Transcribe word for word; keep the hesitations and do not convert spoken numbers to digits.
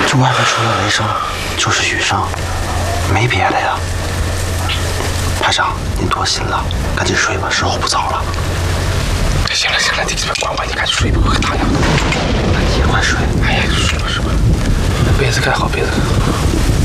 这外面除了雷声就是雨声，没别的呀。排长，您多心了，赶紧睡吧，时候不早了。 行了行了，你管管，你赶紧睡吧，我可打烊了。 那你也快睡。 哎呀，睡吧睡吧，被子盖好被子。